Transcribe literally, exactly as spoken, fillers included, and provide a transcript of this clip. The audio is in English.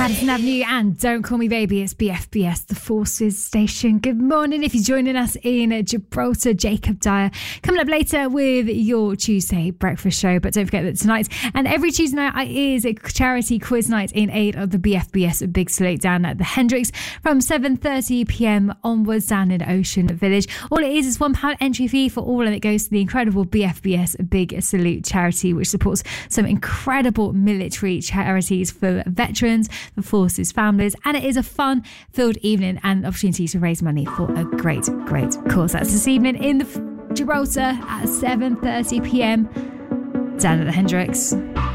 Madison Avenue and Don't Call Me Baby. It's B F B S, the Forces Station. Good morning. If you're joining us in Gibraltar, Jacob Dyer coming up later with your Tuesday breakfast show. But don't forget that tonight and every Tuesday night is a charity quiz night in aid of the B F B S Big Salute down at the Hendricks from seven thirty p m onwards down in Ocean Village. All it is is one pound entry fee for all, and it goes to the incredible B F B S Big Salute charity, which supports some incredible military charities for veterans, for forces families, and it is a fun filled evening and opportunity to raise money for a great great cause. That's this evening in the Gibraltar at seven thirty p m down at the Hendricks.